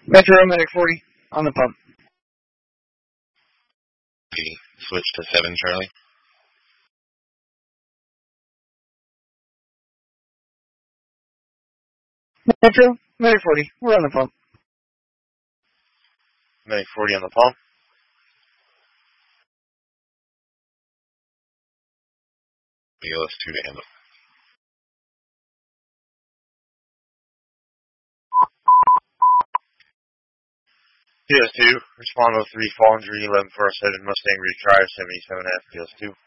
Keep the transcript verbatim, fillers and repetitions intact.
Metro Medic forty on the pump. Switch to seven, Charlie. Metro Medic forty, we're on the pump. Medic forty on the pump. B L S two to handle. B L S two, respond oh three, fall injury, eleven first headed Mustang retry, seventy-seven F, B L S two.